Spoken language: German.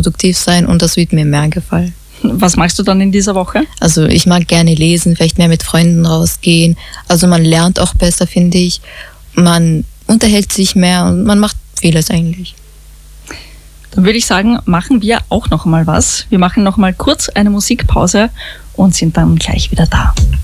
produktiv sein und das wird mir mehr gefallen. Was machst du dann in dieser Woche? Also ich mag gerne lesen, vielleicht mehr mit Freunden rausgehen. Also man lernt auch besser, finde ich. Man unterhält sich mehr und man macht vieles eigentlich. Dann würde ich sagen, machen wir auch noch mal was. Wir machen noch mal kurz eine Musikpause und sind dann gleich wieder da.